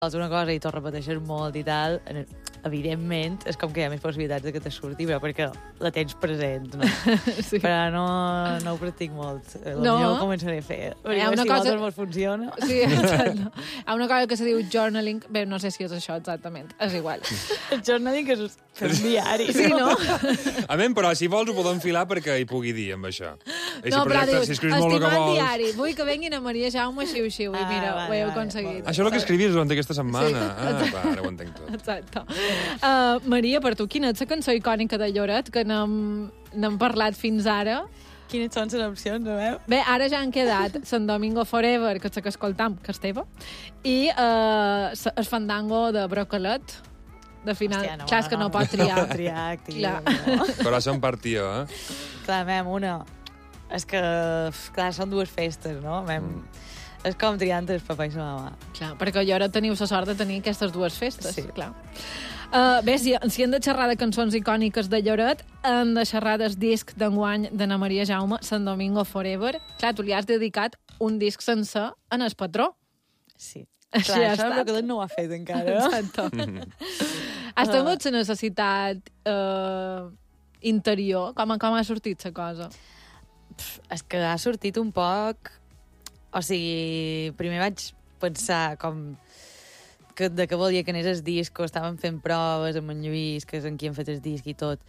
vols una cosa i t'ho repeteixes molt i tal, evidentment és com que hi ha més possibilitats de que te surti, però perquè la tens present, no? Sí. Però no ho practic molt. Potser ho començaré a fer. Perquè si cosa... vosaltres funciona... Sí, exacte. Hi ha una cosa que se diu journaling. Bé, no sé si és això exactament. És igual. El journaling és fer un diari. Sí, no? A mi, però si vols ho podem filar perquè hi pugui dir amb això. No, però dius, estimant diari, vull que venguin a Maria Jaume xiu-xiu. I mira, ho heu aconseguit. Això és el que escrivies durant aquesta setmana. Sí. Ara ho entenc tot. Exacte. Maria, per tu, quina és la cançó icònica de Lloret que n'hem parlat fins ara? Quines són les opcions, a veure? Bé, ara ja han quedat Sant Domingo Forever, que és la que escoltam, que és teva, i el fandango de Brocalet, de final. Hòstia, clar, és que no pot triar. No pot triar, tio. No. Corazón partió, Clar, una... És que, clar, són dues festes, no? És com triar entre el papa i la mama. Clar, perquè jo ara teniu la sort de tenir aquestes dues festes. Sí. Clar. Bé, si hem de xerrar de cançons icòniques de Lloret, hem de xerrar del disc d'enguany d'Anna Maria Jaume, Sant Domingo Forever. Clar, tu li has dedicat un disc sencer en el patró. Sí. Clar, això el que no ho ha fet encara. Exacte. Has tingut la necessitat interior? Com ha sortit la cosa? És que ha sortit un poc... O sigui, primer vaig pensar com de què volia que anés el disc, o estàvem fent proves amb en Lluís, que és en qui hem fet el disc i tot.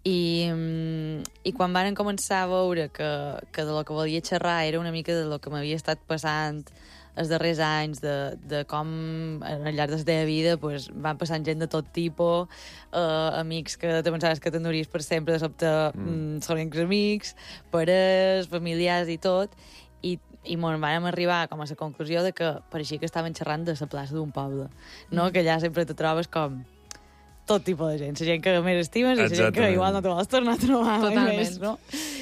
I quan varen començar a veure que de lo que volia xerrar era una mica de lo que m'havia estat passant els darrers anys, de com al llarg de la teva vida pues, van passant gent de tot tipus, amics que te pensaves que t'enduries per sempre, de sobte són amics, pares, familiars i tot, i vam arribar com a la conclusió de que pareixia que estaven xerrant de la plaça d'un poble, no? Que allà sempre te trobes com tot tipus de gent, la gent que més estimes i la gent que igual no te vols tornar a trobar mai més, no?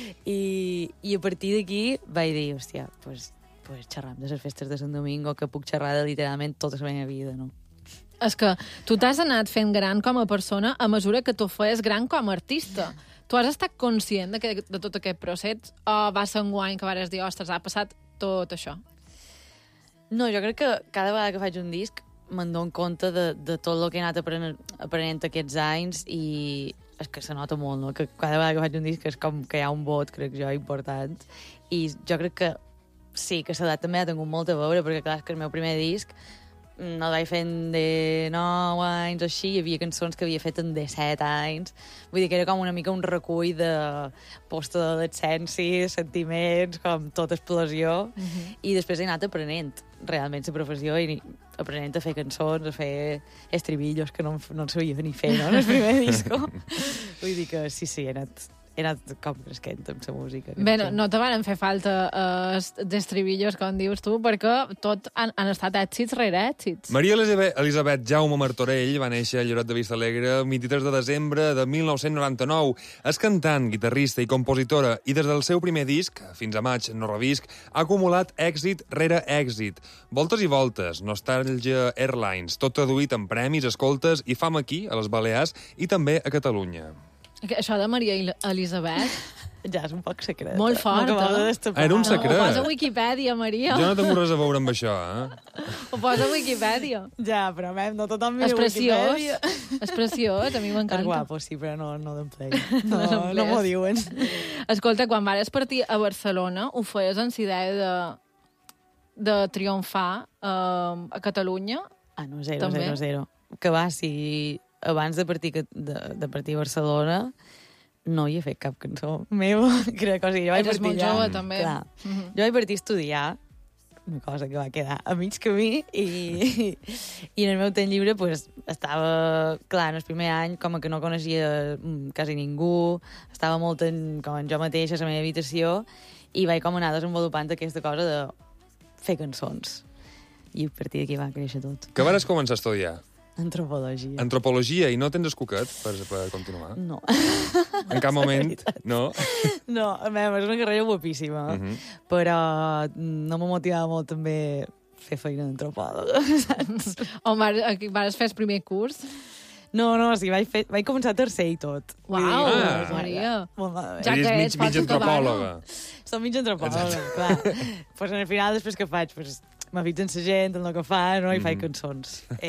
I a partir d'aquí vaig dir, hòstia, pues xerram de les festes de Sant Domingo, que puc xerrar de literalment tota la meva vida, no? És que tu t'has anat fent gran com a persona a mesura que tu feies gran com a artista. Tu has estat conscient de tot aquest procés o va ser enguany que vas dir, ostres, ha passat tot això? No, jo crec que cada vegada que faig un disc me'n dono compte de tot el que he anat aprenent aquests anys i és que se nota molt, no? Que cada vegada que faig un disc és com que hi ha un vot, crec jo, important. I jo crec que sí, que l'edat també ha tingut molt a veure, perquè clar, és que el meu primer disc no el vaig fent de 9 anys o així, hi havia cançons que havia fet en 17 anys, vull dir que era com una mica un recull de posta d'adolescència, sentiments, com tota explosió, i després he anat aprenent realment la professió i aprenent a fer cançons, a fer estribillos que no en sabia ni fer, no?, en el primer disco. Vull dir que sí, he anat com cresquent amb la música. Bé, no te van fer falta d'estribillos, com dius tu, perquè tot han estat èxits rere èxits. Maria Elisabet Jaume Martorell va néixer a Lloret de Vistalegre el 23 de desembre de 1999. És cantant, guitarrista i compositora, i des del seu primer disc, fins a maig no revisc, ha acumulat èxit rere èxit. Voltes i voltes, Nostalgia Airlines, tot traduït en premis, escoltes i fama aquí, a les Balears, i també a Catalunya. Això de Maria Elisabet... Ja és un poc secret. Molt fort, Era un secret. Ho posa a Wikipedia, Maria. Jo no tinc res a veure amb això, Ho posa a Wikipedia. Ja, però no tothom mira Wikipedia. És preciós, a mi m'encanta. És guapo, sí, però no d'emplei. No m'ho diuen. Escolta, quan vares partir a Barcelona, ho feies amb la idea de triomfar a Catalunya? Ah, no, zero. Que va, si abans de partir a Barcelona no hi he fet cap cançó meva. Crec, o sigui, jo vaig Eres molt jove, també. Clar. Jo vaig partir a estudiar, una cosa que va quedar a mig camí, i en el meu temps lliure pues, estava, clar, en el primer any com que no coneixia quasi ningú, estava molt com en jo mateixa a la meva habitació, i vaig com anar desenvolupant aquesta cosa de fer cançons. I a partir d'aquí va créixer tot. Que vares començar a estudiar? Antropologia. Antropologia, i no tens escucat per continuar? No. En cap moment? No? No, és una carrera guapíssima, però no m'ha motivat molt també fer feina d'antropòloga, saps? On vas fer el primer curs? No, sí, vaig començar tercer i tot. Uau, Maria. Ja que ets mig antropòloga. Som mig antropòloga, clar. Pues al final, després què faig? Pues m'afitxen la gent en el que fa, no? I faig cançons.